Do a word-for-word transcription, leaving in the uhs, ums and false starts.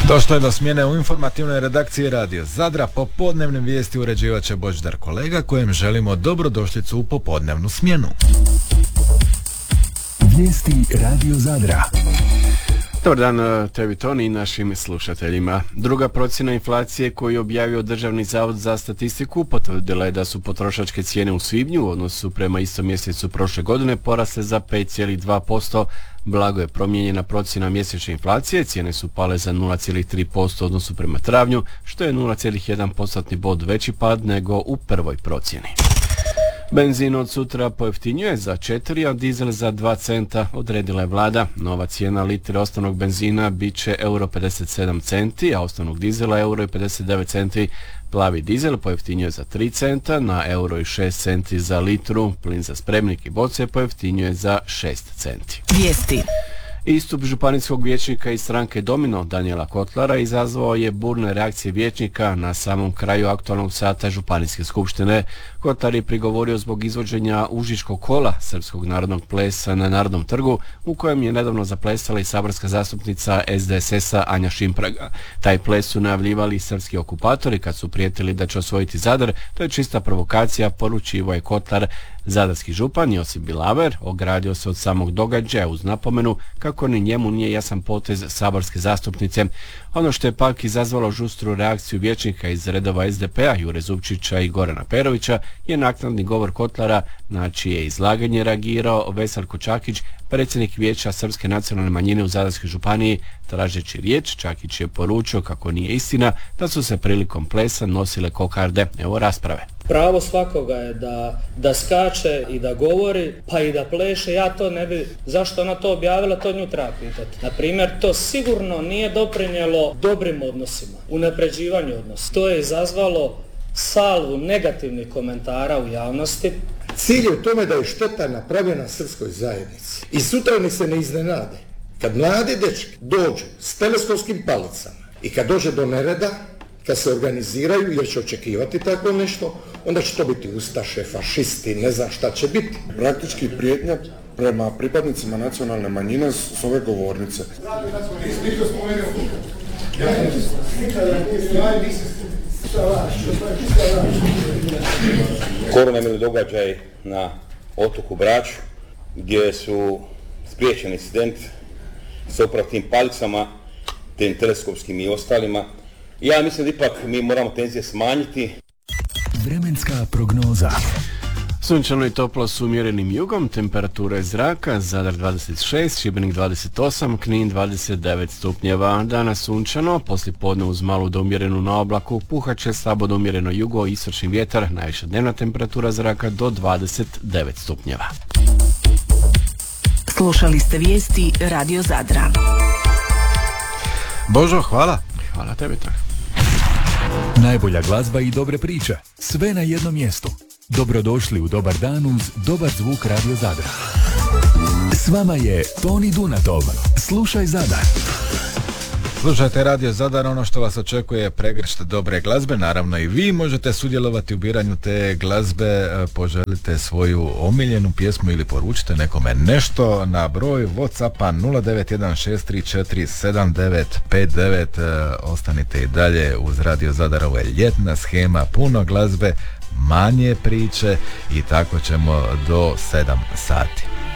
Došlo je do smjene u informativnoj redakciji Radio Zadra. Popodnevne vijesti uređivat će Božidar Kolega, kojem želimo dobrodošlicu u popodnevnu smjenu. Vijesti Radio Zadra. Dobar dan tebi, Toni, i našim slušateljima. Druga procjena inflacije koju je objavio Državni zavod za statistiku potvrdila je da su potrošačke cijene u svibnju u odnosu prema istom mjesecu prošle godine porasle za pet zarez dva posto. Blago je promijenjena procjena mjesečne inflacije, cijene su pale za nula zarez tri posto u odnosu prema travnju, što je nula zarez jedan postotni bod veći pad nego u prvoj procjeni. Benzin od sutra pojeftinjuje za četiri, a dizel za dva centa, odredila je vlada. Nova cijena litre osnovnog benzina bit će euro pedeset sedam centi, a osnovnog dizela euro pedeset devet centi. Plavi dizel pojeftinjuje za tri centa, na euro i šest centi za litru. Plin za spremnik i boce pojeftinjuje za šest centi. Vijesti. Istup županijskog vijećnika iz stranke Domino Danijela Kotlara izazvao je burne reakcije vijećnika na samom kraju aktualnog sata županijske skupštine. Kotlar je prigovorio zbog izvođenja užičkog kola srpskog narodnog plesa na Narodnom trgu, u kojem je nedavno zaplesala i saborska zastupnica S D S S-a Anja Šimpraga. Taj ples su najavljivali srpski okupatori kad su prijetili da će osvojiti Zadar. To je čista provokacija, poručivao je Kotlar. Zadarski župan Josip Bilaver ogradio se od samog događaja uz napomenu kako ni njemu nije jasan potez saborske zastupnice. Ono što je pak izazvalo žustru reakciju vijećnika iz redova S D P-a Jure Zupčića i Gorana Perovića je naknadni govor Kotlara, na čije izlaganje reagirao Veselko Čakić, predsjednik vijeća srpske nacionalne manjine u Zadarskoj županiji. Tražeći riječ, Čakić je poručio kako nije istina da su se prilikom plesa nosile kokarde. Evo rasprave. Pravo svakoga je da, da skače i da govori, pa i da pleše. Ja to ne bi, zašto ona to objavila, to nju treba pitati. Naprimjer, to sigurno nije doprinijelo dobrim odnosima, unapređivanju odnosa. To je izazvalo salvu negativnih komentara u javnosti. Cilj je u tome da je šteta napravljena srpskoj zajednici. I sutra oni se ne iznenade. Kad mladi dečki dođu s teleskopskim palicama i kad dođe do nereda, kad se organiziraju, jer će očekivati tako nešto, onda će to biti ustaše, fašisti, ne znam šta će biti. Praktički prijetnja prema pripadnicima nacionalne manjine s ove govornice. Skoro nam je događaj na otoku Braču, gdje su spriječeni studenti sa upravo tim palicama, tim teleskopskim i ostalima. Ja mislim da ipak mi moramo tenzije smanjiti. Vremenska prognoza. Sunčano i toplo s umjerenim jugom, temperature zraka, Zadar dvadeset šest, Šibenik dvadeset osam, Knin dvadeset devet stupnjeva. Danas sunčano, poslijepodne uz malu do umjerenu na oblaku, puhat će slabo do umjereno jugo i istočni vjetar, najviša dnevna temperatura zraka do dvadeset devet stupnjeva. Slušali ste vijesti Radio Zadra. Božo, hvala. Hvala tebi, tako. Najbolja glazba i dobre priče. Sve na jednom mjestu. Dobrodošli u Dobar dan uz dobar zvuk Radio Zadra. S vama je Toni Dunatov. Slušaj Zadar. Slušajte Radio Zadar, ono što vas očekuje je pregršt dobre glazbe. Naravno i vi možete sudjelovati u biranju te glazbe. Poželite svoju omiljenu pjesmu ili poručite nekome nešto na broj WhatsAppa nula devet jedan šest tri četiri sedam devet pet devet. Ostanite i dalje uz Radio Zadar, ovo je ljetna shema, puno glazbe, manje priče i tako ćemo do sedam sati.